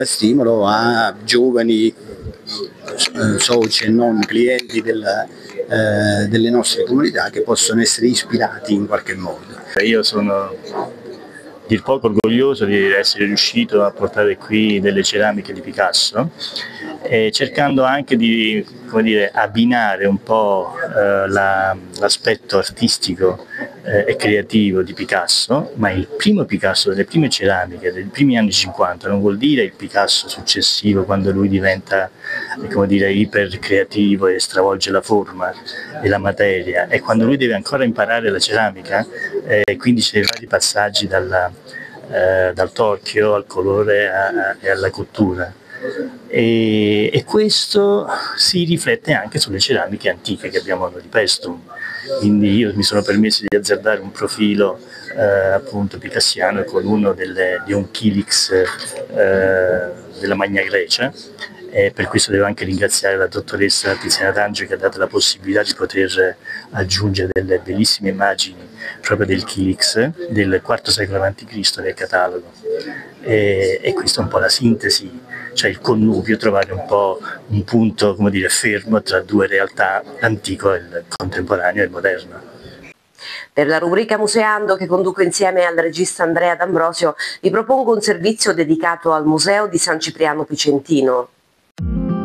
Stimolo a giovani, soci e non clienti delle nostre comunità che possono essere ispirati in qualche modo. Io sono dir poco orgoglioso di essere riuscito a portare qui delle ceramiche di Picasso, cercando anche di, come dire, abbinare un po' l'aspetto artistico e creativo di Picasso, ma il primo Picasso delle prime ceramiche dei primi anni 50 non vuol dire il Picasso successivo, quando lui diventa, come dire, iper creativo e stravolge la forma e la materia, e quando lui deve ancora imparare la ceramica, quindi c'è i vari passaggi dal torchio al colore e alla cottura. E questo si riflette anche sulle ceramiche antiche che abbiamo noi di Paestum. Quindi io mi sono permesso di azzardare un profilo appunto picassiano con uno di un Kilix della Magna Grecia, e per questo devo anche ringraziare la dottoressa Tiziana D'Angelo che ha dato la possibilità di poter aggiungere delle bellissime immagini proprio del Kilix del IV secolo a.C. nel catalogo. E questa è un po' la sintesi, cioè il connubio, trovare un po' un punto, come dire, fermo tra due realtà, l'antico, il contemporaneo e il moderno. Per la rubrica Museando, che conduco insieme al regista Andrea D'Ambrosio, vi propongo un servizio dedicato al Museo di San Cipriano Picentino.